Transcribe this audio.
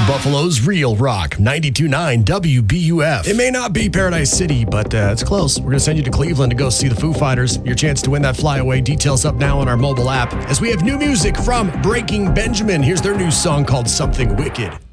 Buffalo's Real Rock, 92.9 WBUF. It may not be Paradise City, but it's close. We're going to send you to Cleveland to go see the Foo Fighters. Your chance to win that flyaway. Details up now on our mobile app. As we have new music from Breaking Benjamin. Here's their new song called Something Wicked.